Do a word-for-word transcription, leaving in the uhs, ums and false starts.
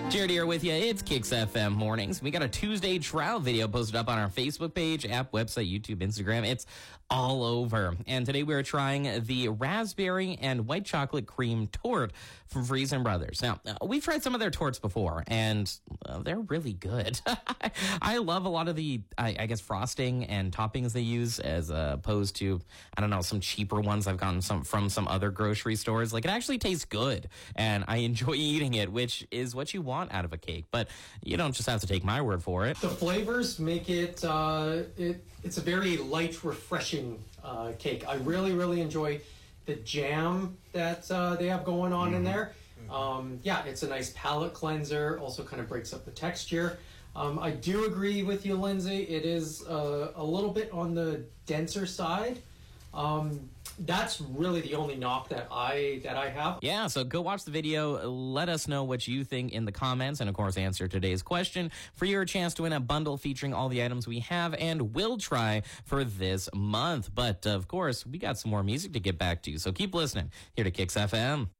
Jared here with you. It's Kicks F M Mornings. We got a Tuesday trial video posted up on our Facebook page, app, website, YouTube, Instagram. It's all over. And today we're trying the raspberry and white chocolate cream torte from Freson Brothers. Now, uh, we've tried some of their tortes before, and uh, they're really good. I love a lot of the, I, I guess, frosting and toppings they use as uh, opposed to, I don't know, some cheaper ones I've gotten some from some other grocery stores. Like, it actually tastes good, and I enjoy eating it, which is what you want out of a cake. But you don't just have to take my word for it. The flavors make it, uh, it it's a very light, refreshing uh, cake. I really, really enjoy the jam that uh, they have going on mm-hmm. in there. Um, yeah, it's a nice palate cleanser, also kind of breaks up the texture. Um, I do agree with you, Lindsay. It is uh, a little bit on the denser side. Um, that's really the only knock that I that I have. Yeah, so go watch the video. Let us know what you think in the comments, and of course answer today's question for your chance to win a bundle featuring all the items we have and will try for this month. But of course, we got some more music to get back to, so keep listening here to Kicks F M.